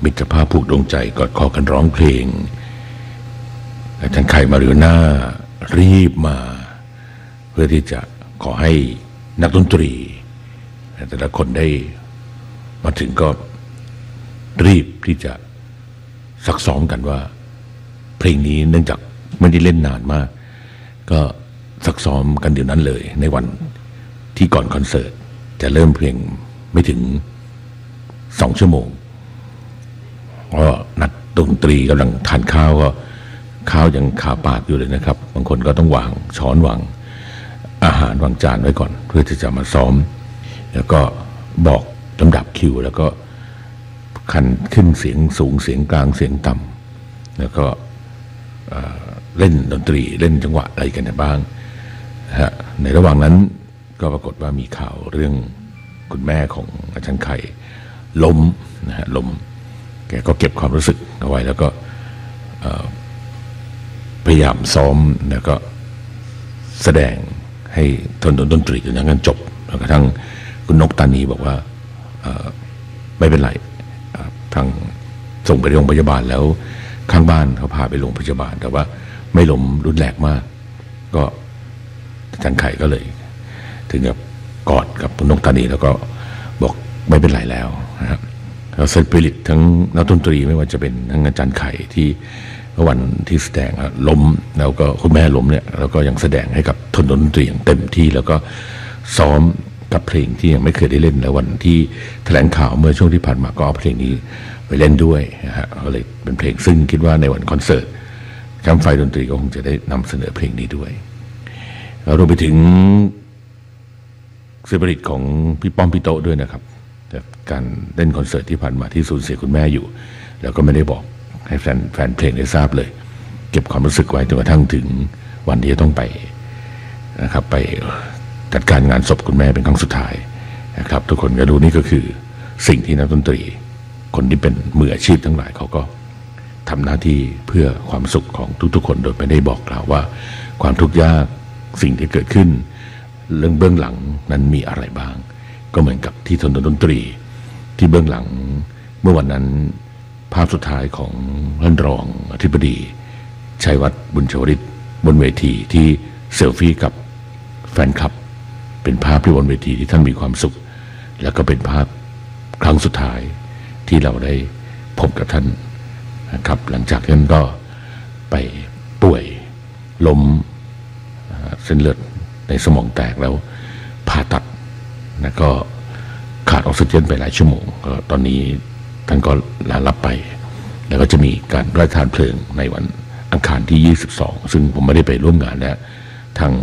มิตรภาพผูกดวงใจกอดคอกันร้องเพลงอาจารย์ไข่มาริโอน่ารีบมาเพื่อที่จะขอให้นักดนตรีแต่ละคนได้มาถึงก็รีบที่จะซักซ้อมกันว่าเพลงนี้เนื่องจากไม่ได้เล่นนานมากก็ซักซ้อมกันเดี๋ยวนั้นเลยในวันที่ก่อนคอนเสิร์ตจะเริ่มเพลงไม่ถึง2 ชั่วโมงก็นักดนตรีกำลังทานข้าวก็ข้าวยังคาปากอยู่เลยนะครับบางคนก็ต้องวางช้อนวางอาหารวางจานไว้ก่อนเพื่อที่จะมาซ้อมแล้วก็บอกลำดับคิวแล้วก็คันขึ้นเสียงสูงเสียงกลางเสียงต่ำแล้วก็เล่นดนตรีเล่นจังหวะอะไรกันบ้างในระหว่างนั้นก็ปรากฏว่ามีข่าวเรื่องคุณแม่ของอาจารย์ไข่ล้มนะฮะล้มแกก็เก็บความรู้สึกเอาไว้แล้วก็พยายามซ้อมแล้วก็แสดงให้ทนดนตรีจนงั้นจบแล้วกระทั่งคุณนกตานีบอกว่าไม่เป็นไรทางส่งไปโรงพยาบาลแล้วข้างบ้านเขาพาไปโรงพยาบาลแต่ว่าไม่ล้มรุนแรงมากก็อาจารย์ไข่ก็เลยถึงกับกอดกับคุณนกตานีแล้วก็บอกไม่เป็นไรแล้วนะครับแล้วสปิริตทั้งนักดนตรีไม่ว่าจะเป็นทั้งอาจารย์ไข่ที่วันที่แสดงล้มแล้วก็คุณแม่ล้มเนี่ยแล้วก็ยังแสดงให้กับทนดนตรีอย่างเต็มที่แล้วก็ซ้อมกับเพลงที่ยังไม่เคยได้เล่นแล้ววันที่แถลงข่าวเมื่อช่วงที่ผ่านมาก็เอาเพลงนี้ไปเล่นด้วยนะฮะก็เลยเป็นเพลงซึ่งคิดว่าในวันคอนเสิร์ตแคมป์ไฟดนตรีก็คงจะได้นำเสนอเพลงนี้ด้วยรวมไปถึงสปิริตของพี่ป้อมพี่โตด้วยนะครับการเล่นคอนเสิร์ตที่ผ่านมาที่สูญเสียคุณแม่อยู่แล้วก็ไม่ได้บอกให้แฟนเพลงได้ทราบเลยเก็บความรู้สึกไว้จนกระทั่งถึงวันที่จะต้องไปนะครับไปจัดการงานศพคุณแม่เป็นครั้งสุดท้ายนะครับทุกคนก็ดูนี่ก็คือสิ่งที่นักดนตรีคนที่เป็นมืออาชีพทั้งหลายเขาก็ทำหน้าที่เพื่อความสุขของทุกๆคนโดยไม่ได้บอกกล่าวว่าความทุกข์ยากสิ่งที่เกิดขึ้นเรื่องเบื้องหลังนั้นมีอะไรบ้างก็เหมือนกับที่ทนดนตรีที่เบื้องหลังเมื่อวันนั้นภาพสุดท้ายของท่านรองอธิบดีชัยวัฒน์บุญชวริตบนเวทีที่เซลฟี่กับแฟนคลับเป็นภาพที่บนเวทีที่ท่านมีความสุขแล้วก็เป็นภาพครั้งสุดท้ายที่เราได้พบกับท่านนะครับหลังจากนั้นก็ไปป่วยล้มเส้นเลือดในสมองแตกแล้วผ่าตัดแล้วก็ขาดออกซิเจนไปหลายชั่วโมงก็ตอนนี้ท่านก็ลาลับไปแล้วก็จะมีการพระราชทานเพลิงในวันอังคารที่22ซึ่งผมไม่ได้ไปร่วมงานและทาง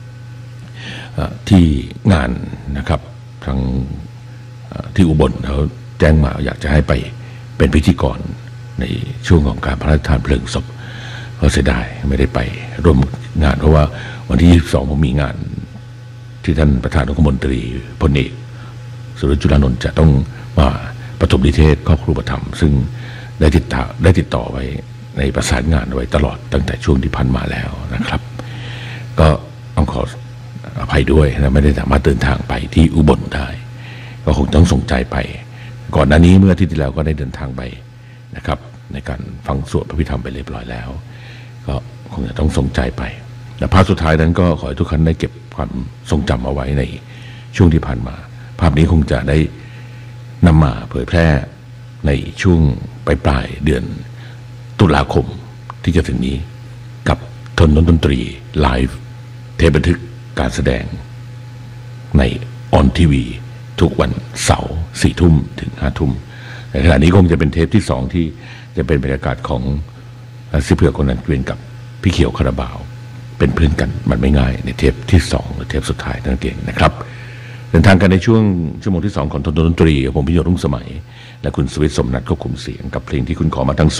ที่งานนะครับทางที่อุบลเขาแจ้งมาอยากจะให้ไปเป็นพิธีกรในช่วงของการพระราชทานเพลิงศพก็เสียดายไม่ได้ไปร่วมงานเพราะว่าวันที่22ผมมีงานที่ท่านประธานองคมนตรีพลเอกสุรจุลานนท์จะต้องมาปฐมนิเทศครอบครัวธรรมซึ่งได้ติดต่อไว้ในประสานงานไว้ตลอดตั้งแต่ช่วงที่ผ่านมาแล้วนะครับก็ต้องขออภัยด้วยนะไม่ได้สามารถเดินทางไปที่อุบลได้ก็คงต้องส่งใจไปก่อนหน้านี้เมื่ออาทิตย์ที่แล้วก็ได้เดินทางไปนะครับในการฟังสวดพระพิธรรมไปเรียบร้อยแล้วก็คงจะต้องส่งใจไปและภาพสุดท้ายนั้นก็ขอให้ทุกท่านได้เก็บความทรงจำเอาไว้ในช่วงที่ผ่านมาภาพนี้คงจะได้นำมาเผยแพร่ในช่วงปลายเดือนตุลาคมที่จะถึงนี้กับทนดนตรีไลฟ์เทปบันทึกการแสดงในออนทีวีทุกวันเสาร์4 ทุ่มถึง5 ทุ่มในขณะนี้คงจะเป็นเทปที่2ที่จะเป็นบรรยากาศของซิเผือกคนนั้นเกวียนกับพี่เขียวคาราบาวเป็นเพื่อนกันมันไม่ง่ายในเทปที่2หรือเทปสุดท้ายนั่นเองนะครับเดินทางกันในช่วงชั่วโมงที่2ของทนดนตรีผมพิโยรุ่งสมัยและคุณสวิทย์สมนัทควบคุมเสียงกับเพลงที่คุณขอมาทาง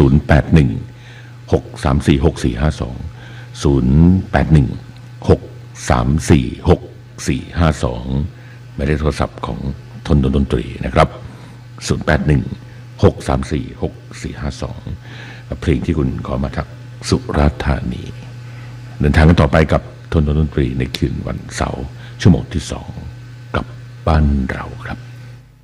0816346452 หมายเลขโทรศัพท์ของทนดนตรีนะครับ0816346452เพลงที่คุณขอมาจากสุราษฎร์ธานีเดินทางกันต่อไปกับทนดนตรีในคืนวันเสาร์ชั่วโมงที่2กับบ้านเราครับ